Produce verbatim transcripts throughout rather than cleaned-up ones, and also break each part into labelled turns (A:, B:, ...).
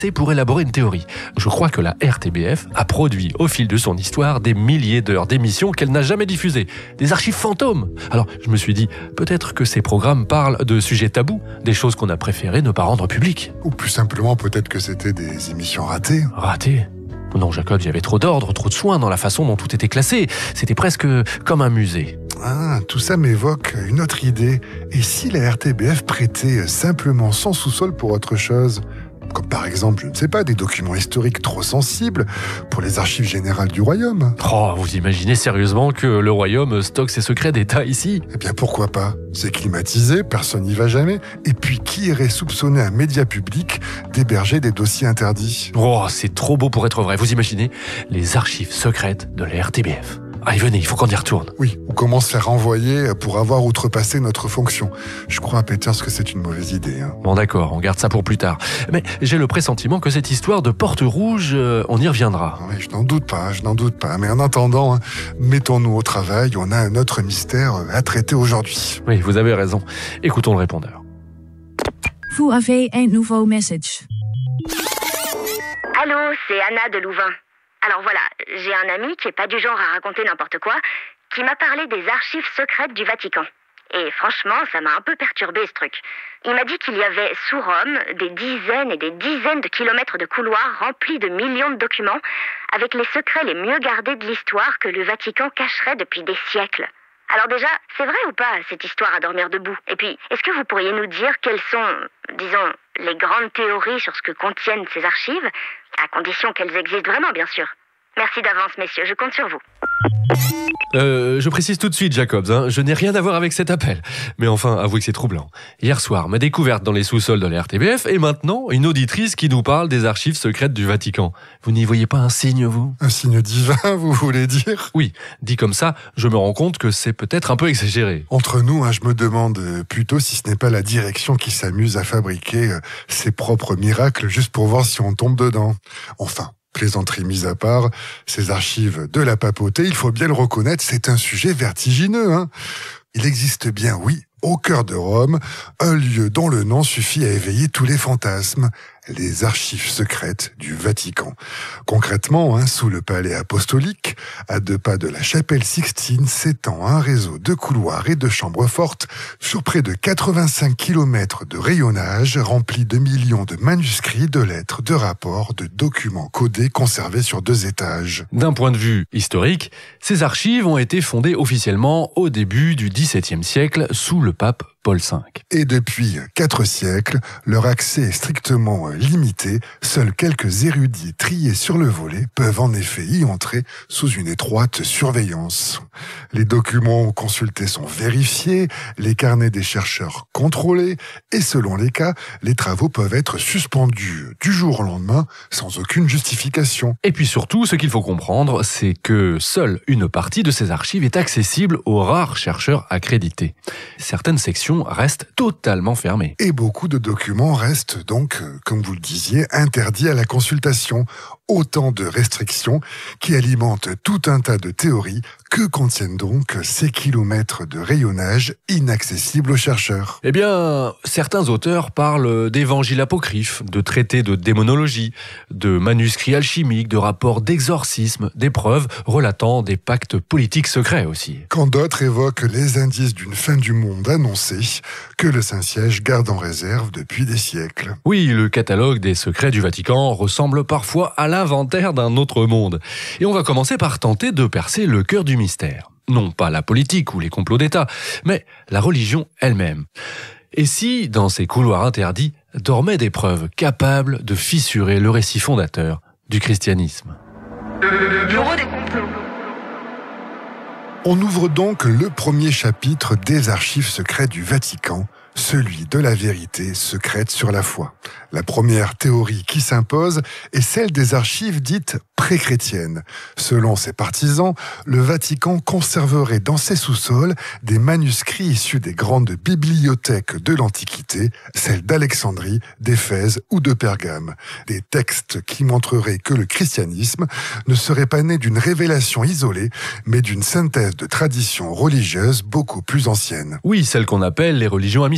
A: pour élaborer une théorie. Je crois que la R T B F a produit au fil de son histoire des milliers d'heures d'émissions qu'elle n'a jamais diffusées. Des archives fantômes. Alors je me suis dit, peut-être que ces programmes parlent de sujets tabous, des choses qu'on a préféré ne pas rendre publiques.
B: Ou plus simplement, peut-être que c'était des émissions ratées.
A: Ratées ? Non, Jacob, il y avait trop d'ordre, trop de soin dans la façon dont tout était classé. C'était presque comme un musée.
B: Ah, tout ça m'évoque une autre idée. Et si la R T B F prêtait simplement son sous-sol pour autre chose ? Comme par exemple, je ne sais pas, des documents historiques trop sensibles pour les archives générales du royaume.
A: Oh, vous imaginez sérieusement que le royaume stocke ses secrets d'État ici ?
B: Eh bien pourquoi pas ? C'est climatisé, personne n'y va jamais. Et puis qui irait soupçonner un média public d'héberger des dossiers interdits ?
A: Oh, c'est trop beau pour être vrai. Vous imaginez les archives secrètes de la R T B F. Allez, venez, il faut qu'on y retourne.
B: Oui, ou comment se faire renvoyer pour avoir outrepassé notre fonction. Je crois à Peters que c'est une mauvaise idée. Hein.
A: Bon d'accord, on garde ça pour plus tard. Mais j'ai le pressentiment que cette histoire de porte rouge, euh, on y reviendra.
B: Oui, je n'en doute pas, je n'en doute pas. Mais en attendant, hein, mettons-nous au travail, on a un autre mystère à traiter aujourd'hui.
A: Oui, vous avez raison. Écoutons le répondeur.
C: Vous avez un nouveau message.
D: Allô, c'est Anna de Louvain. Alors voilà, j'ai un ami qui est pas du genre à raconter n'importe quoi, qui m'a parlé des archives secrètes du Vatican. Et franchement, ça m'a un peu perturbé ce truc. Il m'a dit qu'il y avait sous Rome des dizaines et des dizaines de kilomètres de couloirs remplis de millions de documents, avec les secrets les mieux gardés de l'histoire que le Vatican cacherait depuis des siècles. Alors déjà, c'est vrai ou pas cette histoire à dormir debout ? Et puis, est-ce que vous pourriez nous dire quelles sont, disons, les grandes théories sur ce que contiennent ces archives ? À condition qu'elles existent vraiment, bien sûr. Merci d'avance, messieurs, je compte sur vous.
A: Euh, je précise tout de suite, Jacobs, hein, je n'ai rien à voir avec cet appel. Mais enfin, avouez que c'est troublant. Hier soir, ma découverte dans les sous-sols de la R T B F, et maintenant, une auditrice qui nous parle des archives secrètes du Vatican. Vous n'y voyez pas un signe, vous ?
B: Un signe divin, vous voulez dire ?
A: Oui, dit comme ça, je me rends compte que c'est peut-être un peu exagéré.
B: Entre nous, hein, je me demande plutôt si ce n'est pas la direction qui s'amuse à fabriquer euh, ses propres miracles juste pour voir si on tombe dedans. Enfin... Plaisanterie mise à part, ces archives de la papauté, il faut bien le reconnaître, c'est un sujet vertigineux. Hein. Il existe bien, oui, au cœur de Rome, un lieu dont le nom suffit à éveiller tous les fantasmes, les archives secrètes du Vatican. Concrètement, hein, sous le palais apostolique, à deux pas de la chapelle Sixtine, s'étend un réseau de couloirs et de chambres fortes sur près de quatre-vingt-cinq kilomètres de rayonnage remplis de millions de manuscrits, de lettres, de rapports, de documents codés conservés sur deux étages.
A: D'un point de vue historique, ces archives ont été fondées officiellement au début du dix-septième siècle sous le pape Paul cinq.
B: Et depuis quatre siècles, leur accès est strictement limité. Seuls quelques érudits triés sur le volet peuvent en effet y entrer sous une étroite surveillance. Les documents consultés sont vérifiés, les carnets des chercheurs contrôlés, et selon les cas, les travaux peuvent être suspendus du jour au lendemain sans aucune justification.
A: Et puis surtout, ce qu'il faut comprendre, c'est que seule une partie de ces archives est accessible aux rares chercheurs accrédités. Certaines sections restent totalement fermées.
B: Et beaucoup de documents restent donc, comme vous le disiez, interdits à la consultation. Autant de restrictions qui alimentent tout un tas de théories. Que contiennent donc ces kilomètres de rayonnage inaccessibles aux chercheurs ?
A: Eh bien, certains auteurs parlent d'évangiles apocryphes, de traités de démonologie, de manuscrits alchimiques, de rapports d'exorcisme, d'épreuves relatant des pactes politiques secrets aussi.
B: Quand d'autres évoquent les indices d'une fin du monde annoncée, que le Saint-Siège garde en réserve depuis des siècles.
A: Oui, le catalogue des secrets du Vatican ressemble parfois à l'inventaire d'un autre monde. Et on va commencer par tenter de percer le cœur du mystère. Non pas la politique ou les complots d'État, mais la religion elle-même. Et si, dans ces couloirs interdits, dormaient des preuves capables de fissurer le récit fondateur du christianisme ?
D: Bureau des complots.
B: On ouvre donc le premier chapitre des archives secrètes du Vatican, celui de la vérité secrète sur la foi. La première théorie qui s'impose est celle des archives dites pré-chrétiennes. Selon ses partisans, le Vatican conserverait dans ses sous-sols des manuscrits issus des grandes bibliothèques de l'Antiquité, celles d'Alexandrie, d'Éphèse ou de Pergame. Des textes qui montreraient que le christianisme ne serait pas né d'une révélation isolée, mais d'une synthèse de traditions religieuses beaucoup plus anciennes.
A: Oui, celles qu'on appelle les religions amistiques.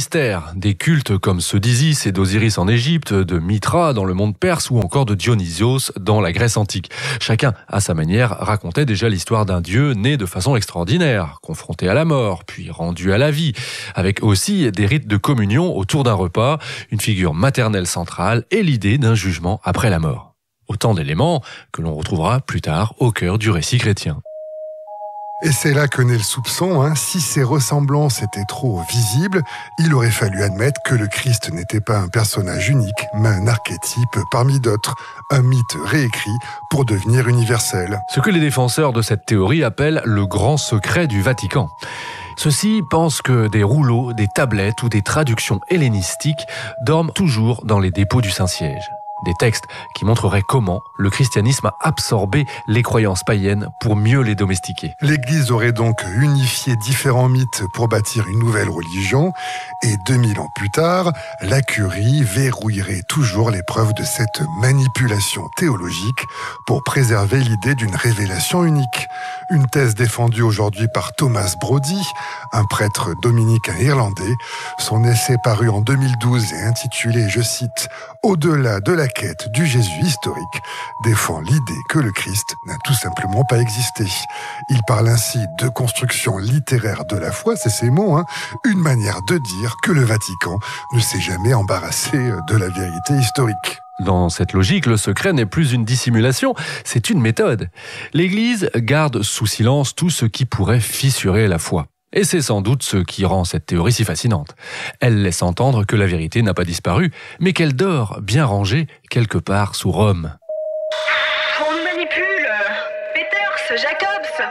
A: mystères, des cultes comme ceux d'Isis et d'Osiris en Égypte, de Mithra dans le monde perse ou encore de Dionysios dans la Grèce antique. Chacun, à sa manière, racontait déjà l'histoire d'un dieu né de façon extraordinaire, confronté à la mort, puis rendu à la vie, avec aussi des rites de communion autour d'un repas, une figure maternelle centrale et l'idée d'un jugement après la mort. Autant d'éléments que l'on retrouvera plus tard au cœur du récit chrétien.
B: Et c'est là que naît le soupçon, hein. Si ces ressemblances étaient trop visibles, il aurait fallu admettre que le Christ n'était pas un personnage unique, mais un archétype parmi d'autres, un mythe réécrit pour devenir universel.
A: Ce que les défenseurs de cette théorie appellent le grand secret du Vatican. Ceux-ci pensent que des rouleaux, des tablettes ou des traductions hellénistiques dorment toujours dans les dépôts du Saint-Siège. Des textes qui montreraient comment le christianisme a absorbé les croyances païennes pour mieux les domestiquer.
B: L'Église aurait donc unifié différents mythes pour bâtir une nouvelle religion, et deux mille ans plus tard, la curie verrouillerait toujours les preuves de cette manipulation théologique pour préserver l'idée d'une révélation unique. Une thèse défendue aujourd'hui par Thomas Brody, un prêtre dominicain irlandais. Son essai paru en deux mille douze et intitulé, je cite, « Au-delà de la quête du Jésus historique » défend l'idée que le Christ n'a tout simplement pas existé. Il parle ainsi de construction littéraire de la foi, c'est ses mots, hein, une manière de dire que le Vatican ne s'est jamais embarrassé de la vérité historique.
A: Dans cette logique, le secret n'est plus une dissimulation, c'est une méthode. L'Église garde sous silence tout ce qui pourrait fissurer la foi. Et c'est sans doute ce qui rend cette théorie si fascinante. Elle laisse entendre que la vérité n'a pas disparu, mais qu'elle dort bien rangée quelque part sous Rome.
E: On nous manipule. Peters, Jacobs.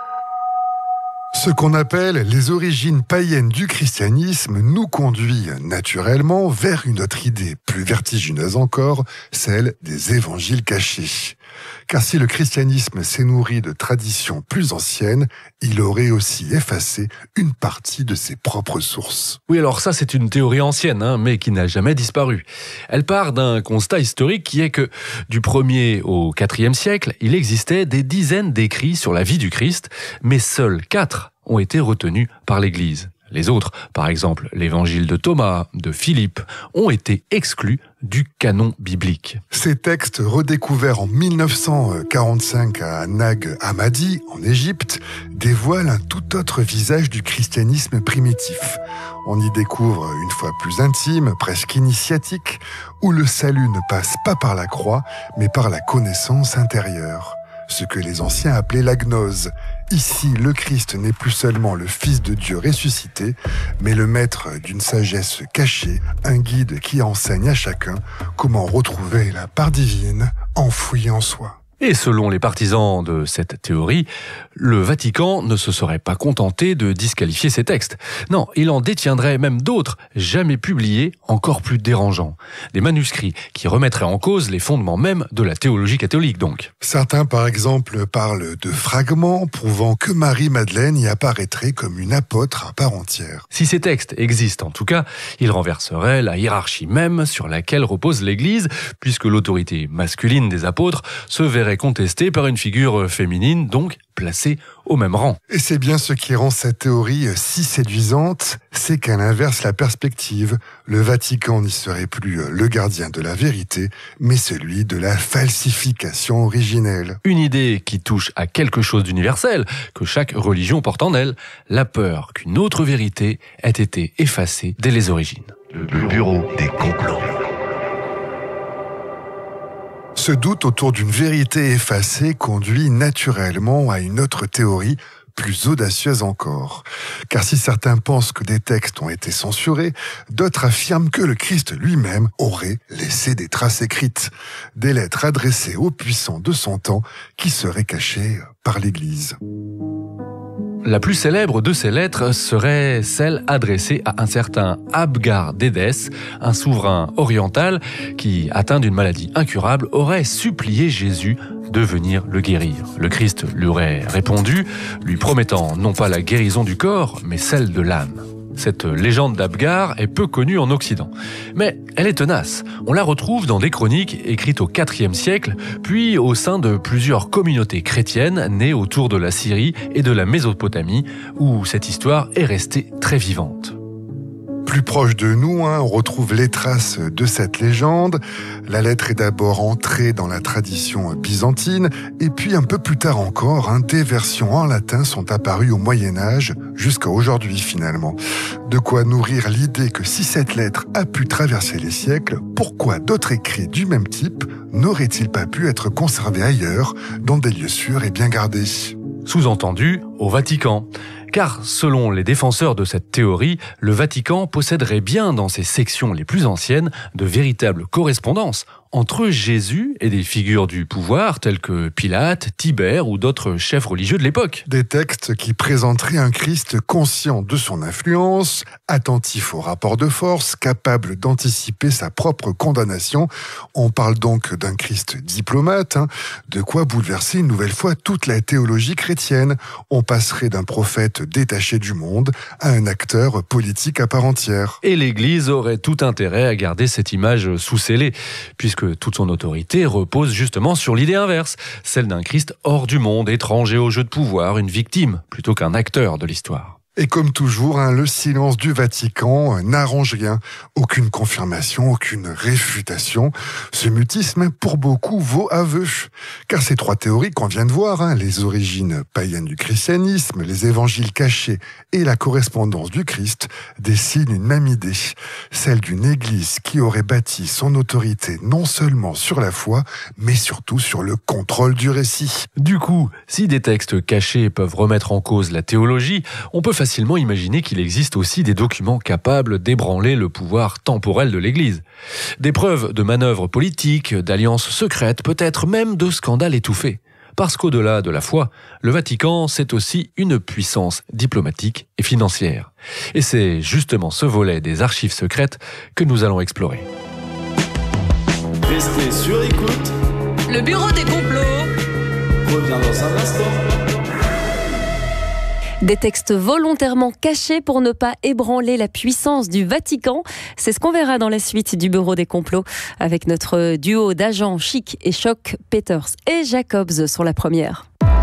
B: Ce qu'on appelle les origines païennes du christianisme nous conduit naturellement vers une autre idée, plus vertigineuse encore, celle des évangiles cachés. Car si le christianisme s'est nourri de traditions plus anciennes, il aurait aussi effacé une partie de ses propres sources.
A: Oui, alors ça c'est une théorie ancienne, hein, mais qui n'a jamais disparu. Elle part d'un constat historique qui est que du premier au quatrième siècle, il existait des dizaines d'écrits sur la vie du Christ, mais seuls quatre ont été retenus par l'Église. Les autres, par exemple l'évangile de Thomas, de Philippe, ont été exclus du canon biblique.
B: Ces textes, redécouverts en mille neuf cent quarante-cinq à Nag Hammadi, en Égypte, dévoilent un tout autre visage du christianisme primitif. On y découvre une foi plus intime, presque initiatique, où le salut ne passe pas par la croix, mais par la connaissance intérieure. Ce que les anciens appelaient la gnose. Ici, le Christ n'est plus seulement le Fils de Dieu ressuscité, mais le maître d'une sagesse cachée, un guide qui enseigne à chacun comment retrouver la part divine enfouie en soi.
A: Et selon les partisans de cette théorie, le Vatican ne se serait pas contenté de disqualifier ces textes. Non, il en détiendrait même d'autres, jamais publiés, encore plus dérangeants. Des manuscrits qui remettraient en cause les fondements même de la théologie catholique, donc.
B: Certains, par exemple, parlent de fragments prouvant que Marie-Madeleine y apparaîtrait comme une apôtre à part entière.
A: Si ces textes existent en tout cas, ils renverseraient la hiérarchie même sur laquelle repose l'Église, puisque l'autorité masculine des apôtres se verrait contestée par une figure féminine, donc placée au même rang.
B: Et c'est bien ce qui rend cette théorie si séduisante, c'est qu'elle inverse la perspective. Le Vatican n'y serait plus le gardien de la vérité, mais celui de la falsification originelle.
A: Une idée qui touche à quelque chose d'universel, que chaque religion porte en elle, la peur qu'une autre vérité ait été effacée dès les origines.
F: Le bureau des complots.
B: Ce doute autour d'une vérité effacée conduit naturellement à une autre théorie, plus audacieuse encore. Car si certains pensent que des textes ont été censurés, d'autres affirment que le Christ lui-même aurait laissé des traces écrites, des lettres adressées aux puissants de son temps qui seraient cachées par l'Église.
A: La plus célèbre de ces lettres serait celle adressée à un certain Abgar d'Édesse, un souverain oriental qui, atteint d'une maladie incurable, aurait supplié Jésus de venir le guérir. Le Christ lui aurait répondu, lui promettant non pas la guérison du corps, mais celle de l'âme. Cette légende d'Abgar est peu connue en Occident. Mais elle est tenace. On la retrouve dans des chroniques écrites au quatrième siècle, puis au sein de plusieurs communautés chrétiennes nées autour de la Syrie et de la Mésopotamie, où cette histoire est restée très vivante.
B: Plus proche de nous, hein, on retrouve les traces de cette légende. La lettre est d'abord entrée dans la tradition byzantine, et puis un peu plus tard encore, hein, des versions en latin sont apparues au Moyen-Âge, jusqu'à aujourd'hui finalement. De quoi nourrir l'idée que si cette lettre a pu traverser les siècles, pourquoi d'autres écrits du même type n'auraient-ils pas pu être conservés ailleurs, dans des lieux sûrs et bien gardés ?
A: Sous-entendu, au Vatican. Car, selon les défenseurs de cette théorie, le Vatican posséderait bien dans ses sections les plus anciennes de véritables correspondances entre Jésus et des figures du pouvoir telles que Pilate, Tibère ou d'autres chefs religieux de l'époque.
B: Des textes qui présenteraient un Christ conscient de son influence, attentif aux rapports de force, capable d'anticiper sa propre condamnation. On parle donc d'un Christ diplomate, hein, de quoi bouleverser une nouvelle fois toute la théologie chrétienne. On passerait d'un prophète détaché du monde à un acteur politique à part entière.
A: Et l'Église aurait tout intérêt à garder cette image sous scellée, puisque que toute son autorité repose justement sur l'idée inverse, celle d'un Christ hors du monde, étranger au jeu de pouvoir, une victime plutôt qu'un acteur de l'histoire.
B: Et comme toujours, hein, le silence du Vatican euh, n'arrange rien. Aucune confirmation, aucune réfutation. Ce mutisme, pour beaucoup, vaut aveu. Car ces trois théories qu'on vient de voir, hein, les origines païennes du christianisme, les évangiles cachés et la correspondance du Christ, dessinent une même idée. Celle d'une église qui aurait bâti son autorité non seulement sur la foi, mais surtout sur le contrôle du récit.
A: Du coup, si des textes cachés peuvent remettre en cause la théologie, on peut facilement imaginer qu'il existe aussi des documents capables d'ébranler le pouvoir temporel de l'Église. Des preuves de manœuvres politiques, d'alliances secrètes, peut-être même de scandales étouffés. Parce qu'au-delà de la foi, le Vatican, c'est aussi une puissance diplomatique et financière. Et c'est justement ce volet des archives secrètes que nous allons explorer.
G: Restez sur écoute.
E: Le bureau des complots
G: Revient dans un instant.
H: Des textes volontairement cachés pour ne pas ébranler la puissance du Vatican. C'est ce qu'on verra dans la suite du Bureau des complots avec notre duo d'agents chic et choc, Peters et Jacobs sur la première.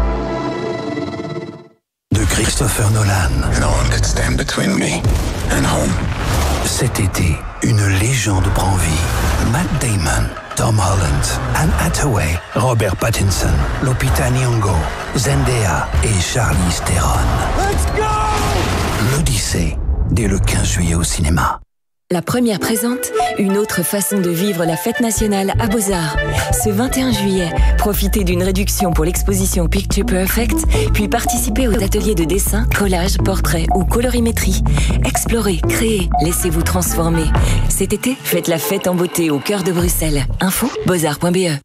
I: De Christopher Nolan.
F: No one could stand between me and home.
I: Cet été, une légende prend vie. Matt Damon, Tom Holland, Anne Hathaway, Robert Pattinson, Lupita Nyong'o, Zendaya et Charlize Theron.
G: Let's go!
I: L'Odyssée, dès le quinze juillet au cinéma.
J: La première présente une autre façon de vivre la fête nationale à Beaux-Arts. Ce vingt et un juillet, profitez d'une réduction pour l'exposition Picture Perfect, puis participez aux ateliers de dessin, collage, portrait ou colorimétrie. Explorez, créez, laissez-vous transformer. Cet été, faites la fête en beauté au cœur de Bruxelles. Info beaux-arts point b e.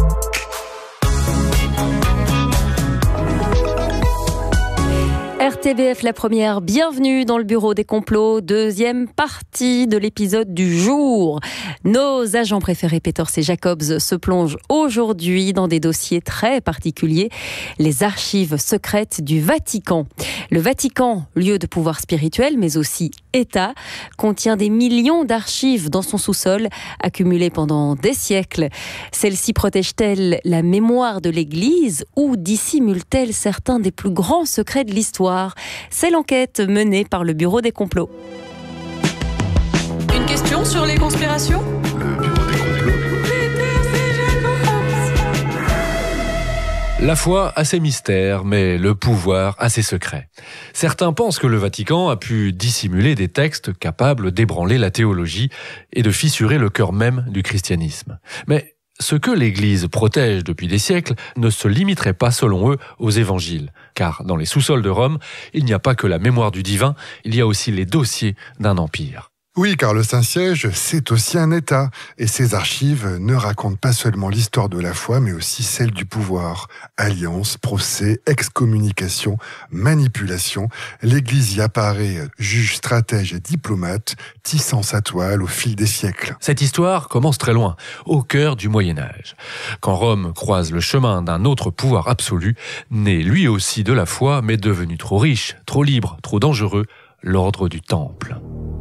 H: R T B F La Première, bienvenue dans le Bureau des complots, deuxième partie de l'épisode du jour. Nos agents préférés, Peters et Jacobs, se plongent aujourd'hui dans des dossiers très particuliers, les archives secrètes du Vatican. Le Vatican, lieu de pouvoir spirituel, mais aussi État, contient des millions d'archives dans son sous-sol, accumulées pendant des siècles. Celles-ci protègent-elles la mémoire de l'Église ou dissimulent-elles certains des plus grands secrets de l'histoire ? C'est l'enquête menée par le Bureau des complots.
E: Une question sur les conspirations ?
B: Le Bureau des complots.
A: La foi a ses mystères, mais le pouvoir a ses secrets. Certains pensent que le Vatican a pu dissimuler des textes capables d'ébranler la théologie et de fissurer le cœur même du christianisme. Mais ce que l'Église protège depuis des siècles ne se limiterait pas, selon eux, aux évangiles. Car dans les sous-sols de Rome, il n'y a pas que la mémoire du divin, il y a aussi les dossiers d'un empire.
B: Oui, car le Saint-Siège, c'est aussi un État. Et ses archives ne racontent pas seulement l'histoire de la foi, mais aussi celle du pouvoir. Alliance, procès, excommunication, manipulation. L'Église y apparaît juge, stratège et diplomate, tissant sa toile au fil des siècles.
A: Cette histoire commence très loin, au cœur du Moyen-Âge. Quand Rome croise le chemin d'un autre pouvoir absolu, né lui aussi de la foi, mais devenu trop riche, trop libre, trop dangereux, l'ordre du Temple.